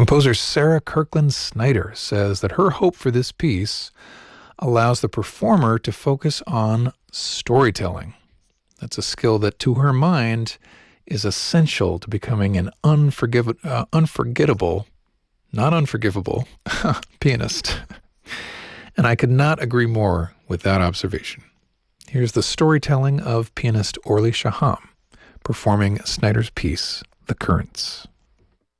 Composer Sarah Kirkland Snyder says that her hope for this piece allows the performer to focus on storytelling. That's a skill that, to her mind, is essential to becoming an unforgettable, not unforgivable, pianist. And I could not agree more with that observation. Here's the storytelling of pianist Orly Shaham performing Snyder's piece, The Currents.